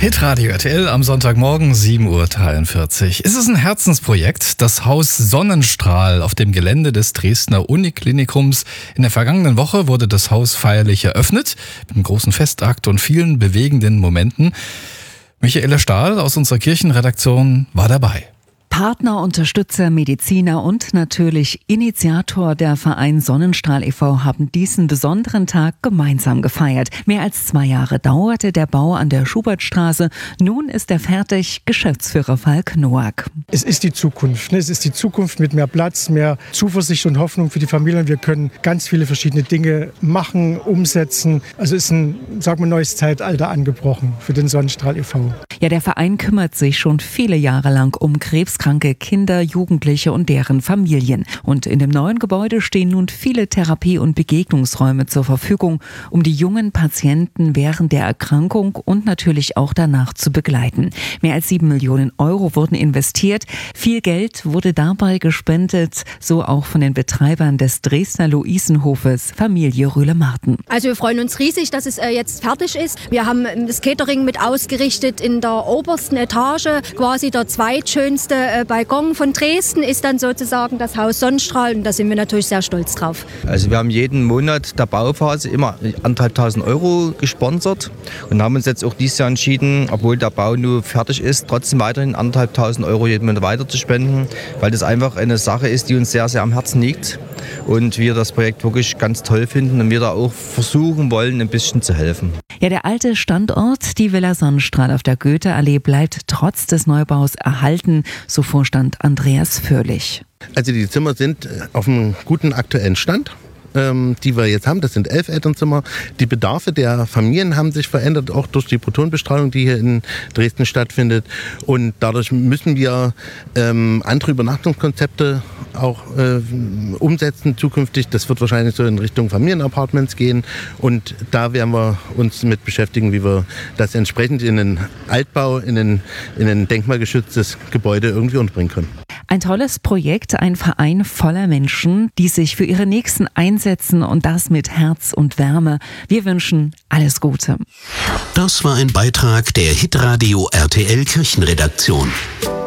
Hitradio RTL am Sonntagmorgen 7:43 Uhr. Es ist ein Herzensprojekt, das Haus Sonnenstrahl auf dem Gelände des Dresdner Uniklinikums. In der vergangenen Woche wurde das Haus feierlich eröffnet, mit einem großen Festakt und vielen bewegenden Momenten. Michaela Stahl aus unserer Kirchenredaktion war dabei. Partner, Unterstützer, Mediziner und natürlich Initiator der Verein Sonnenstrahl e.V. haben diesen besonderen Tag gemeinsam gefeiert. Mehr als 2 Jahre dauerte der Bau an der Schubertstraße. Nun ist er fertig. Geschäftsführer Falk Noack. Es ist die Zukunft. Es ist die Zukunft mit mehr Platz, mehr Zuversicht und Hoffnung für die Familien. Wir können ganz viele verschiedene Dinge machen, umsetzen. Also ist ein, neues Zeitalter angebrochen für den Sonnenstrahl e.V. Ja, der Verein kümmert sich schon viele Jahre lang um krebskranke Kinder, Jugendliche und deren Familien. Und in dem neuen Gebäude stehen nun viele Therapie- und Begegnungsräume zur Verfügung, um die jungen Patienten während der Erkrankung und natürlich auch danach zu begleiten. Mehr als 7 Millionen Euro wurden investiert. Viel Geld wurde dabei gespendet, so auch von den Betreibern des Dresdner Luisenhofes, Familie Rühle-Marten. Also wir freuen uns riesig, dass es jetzt fertig ist. Wir haben das Catering mit ausgerichtet in der obersten Etage, quasi der zweitschönste Balkon von Dresden ist dann sozusagen das Haus Sonnenstrahl und da sind wir natürlich sehr stolz drauf. Also wir haben jeden Monat der Bauphase immer 1.500 Euro gesponsert und haben uns jetzt auch dieses Jahr entschieden, obwohl der Bau nur fertig ist, trotzdem weiterhin 1.500 Euro jeden Monat weiter zu spenden, weil das einfach eine Sache ist, die uns sehr, sehr am Herzen liegt und wir das Projekt wirklich ganz toll finden und wir da auch versuchen wollen, ein bisschen zu helfen. Ja, der alte Standort, die Villa Sonnenstrahl auf der Goetheallee, bleibt trotz des Neubaus erhalten, so Vorstand Andreas Förlich. Also die Zimmer sind auf einem guten aktuellen Stand, die wir jetzt haben. Das sind 11 Elternzimmer. Die Bedarfe der Familien haben sich verändert, auch durch die Protonenbestrahlung, die hier in Dresden stattfindet. Und dadurch müssen wir andere Übernachtungskonzepte auch umsetzen zukünftig. Das wird wahrscheinlich so in Richtung Familienapartments gehen. Und da werden wir uns mit beschäftigen, wie wir das entsprechend in einen Altbau, in ein denkmalgeschütztes Gebäude irgendwie unterbringen können. Ein tolles Projekt, ein Verein voller Menschen, die sich für ihre Nächsten einsetzen und das mit Herz und Wärme. Wir wünschen alles Gute. Das war ein Beitrag der Hitradio RTL Kirchenredaktion.